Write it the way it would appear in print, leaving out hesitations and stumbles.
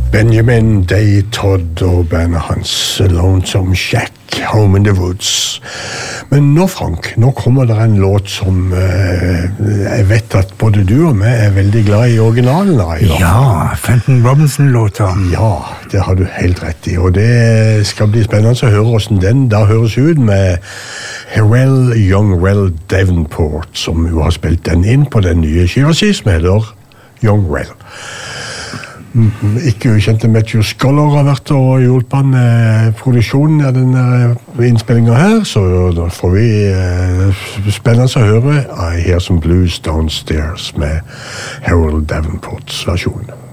Benjamin Day Todd og bandet hans Lonesome Shack, Home in the Woods. Men nå, Frank, nå kommer det en låt som jeg vet at både du og meg er veldig glad i originalen av. Ja, Fenton Robinson-låta. Ja, det har du helt rett i, og det skal bli spennende å høre hvordan den da høres ut med Harrell Youngwell Davenport, som jo har spilt den inn på den nye skiva si, som heter Youngwell. Ikke ukjente Matthew Scholar har vært og hjulpet han med produksjonen av denne innspillingen her, så da får vi spennende å høre I Hear Some Blues Downstairs med Harold Davenports versjon.